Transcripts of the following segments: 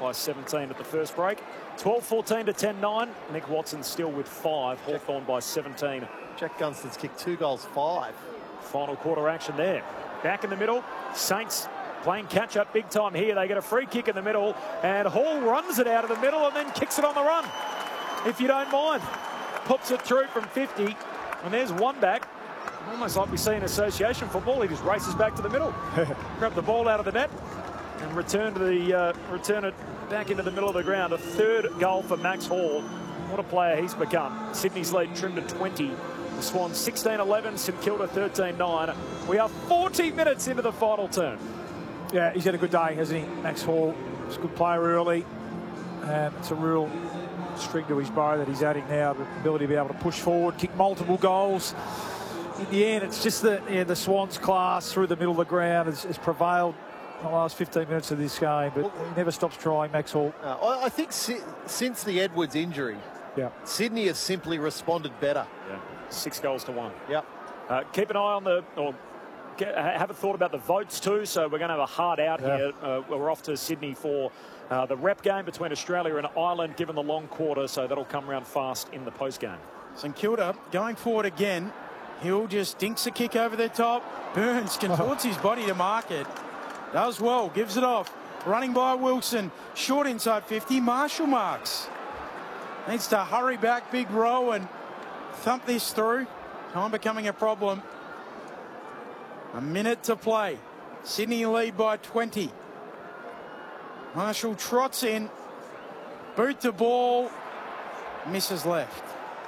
by 17 at the first break. 12-14 to 10-9. Nick Watson still with 5. Hawthorn by 17. Jack Gunston's kicked 2 goals, 5. Final quarter action there. Back in the middle. Saints playing catch-up big time here. They get a free kick in the middle, and Hall runs it out of the middle and then kicks it on the run, if you don't mind. Pops it through from 50, and there's one back. Almost like we see in association football. He just races back to the middle, grab the ball out of the net, and return it back into the middle of the ground. A third goal for Max Hall. What a player he's become. Sydney's lead trimmed to 20. The Swans 16-11, St Kilda 13-9. We are 40 minutes into the final term. Yeah, he's had a good day, hasn't he, Max Hall? He's a good player early. It's a real string to his bow that he's adding now, the ability to be able to push forward, kick multiple goals. In the end, it's just that the Swans class through the middle of the ground has prevailed in the last 15 minutes of this game, but he never stops trying, Max Hall. I think since the Edwards injury, Sydney has simply responded better. Yeah. 6 goals to 1. Yep. Keep an eye on have a thought about the votes too. So we're going to have a hard out here. We're off to Sydney for the rep game between Australia and Ireland, given the long quarter. So that'll come round fast in the post game. St Kilda going forward again. Hill just dinks a kick over the top. Burns contorts his body to mark it. Does well, gives it off. Running by Wilson. Short inside 50. Marshall marks. Needs to hurry back, big row, and thump this through. Time becoming a problem. A minute to play. Sydney lead by 20. Marshall trots in. Boot the ball. Misses left.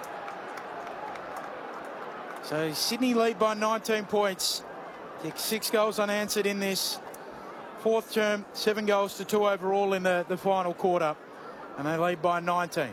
So Sydney lead by 19 points. Kicked 6 goals unanswered in this fourth term. 7 goals to 2 overall in the final quarter. And they lead by 19.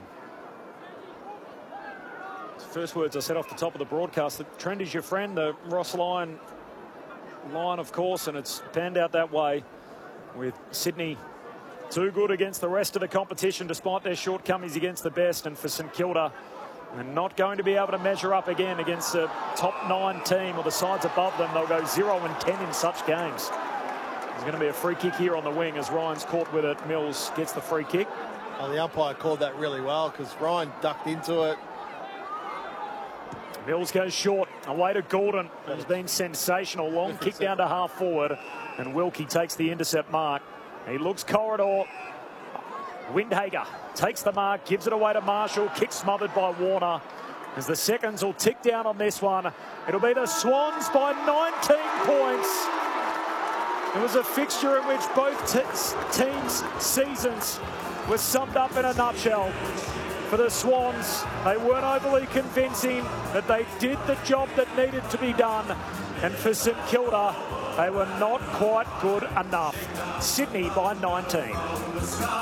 First words I said off the top of the broadcast, the trend is your friend, the Ross Lyon line, of course, and it's panned out that way, with Sydney too good against the rest of the competition despite their shortcomings against the best, and for St Kilda, and not going to be able to measure up again against the top 9 team or the sides above them. They'll go 0-10 in such games. There's going to be a free kick here on the wing as Ryan's caught with it. Mills gets the free kick. Oh, the umpire called that really well because Ryan ducked into it. Mills goes short, away to Gordon. It's been sensational. Long kick down to half forward, and Wilkie takes the intercept mark. He looks corridor. Windhager takes the mark, gives it away to Marshall. Kick smothered by Warner. As the seconds will tick down on this one, it'll be the Swans by 19 points. It was a fixture in which both teams' seasons were summed up in a nutshell. For the Swans, they weren't overly convincing, but they did the job that needed to be done. And for St Kilda, they were not quite good enough. Sydney by 19.